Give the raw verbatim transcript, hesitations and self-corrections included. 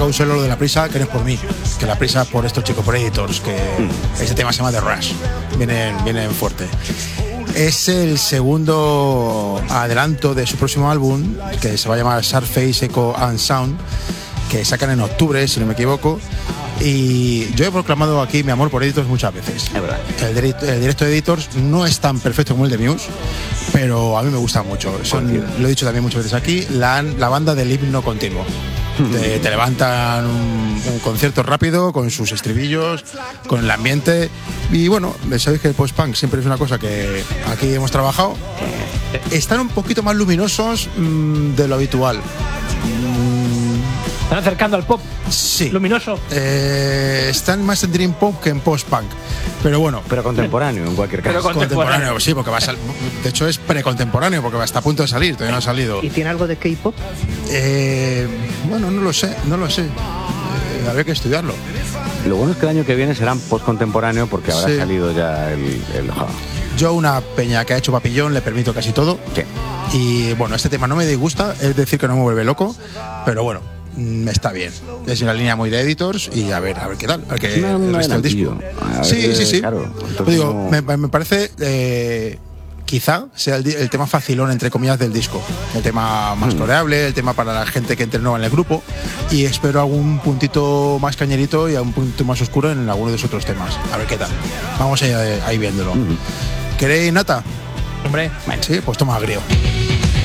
solo lo de la prisa, que no es por mí, que la prisa por estos chicos, por Editors, que mm. este tema se llama The Rush, vienen, vienen fuerte. Es el segundo adelanto de su próximo álbum, que se va a llamar Surface, Echo and Sound, que sacan en octubre, si no me equivoco. Y yo he proclamado aquí mi amor por Editors muchas veces. Es verdad. El, directo, el directo de Editors no es tan perfecto como el de Muse, pero a mí me gusta mucho. Son, lo he dicho también muchas veces aquí, la, la banda del himno continuo. Te, te levantan un, un concierto rápido con sus estribillos, con el ambiente. Y bueno, sabéis que el post-punk siempre es una cosa que aquí hemos trabajado. Están un poquito más luminosos mmm, de lo habitual. ¿Están acercando al pop? Sí. ¿Luminoso? Eh, están más en dream pop que en post-punk. Pero bueno. Pero contemporáneo, en cualquier caso. Pero contemporáneo. contemporáneo, sí, porque va a sal... de hecho es precontemporáneo, porque va a estar a punto de salir, todavía no ha salido. ¿Y tiene algo de K-pop? Eh, bueno, no lo sé, no lo sé. Eh, habría que estudiarlo. Lo bueno es que el año que viene serán post-contemporáneo porque habrá Sí. salido ya el... el... Yo, una peña que ha hecho papillón, le permito casi todo. Sí. Y bueno, este tema no me disgusta, es decir, que no me vuelve loco, pero bueno, mm, está bien. Es una línea muy de Editors y a ver, a ver qué tal. A ver qué No, no el resto del disco. Sí, sí, sí. Claro, Pues digo, no... me, me parece. Eh, quizá sea el, el tema facilón, entre comillas, del disco. El tema más mm. coreable, el tema para la gente que entre nueva en el grupo. Y espero algún puntito más cañerito y algún puntito más oscuro en alguno de los otros temas. A ver qué tal. Vamos a ir ahí viéndolo. Mm. ¿Queréis nata? Hombre. Sí, pues toma agrio.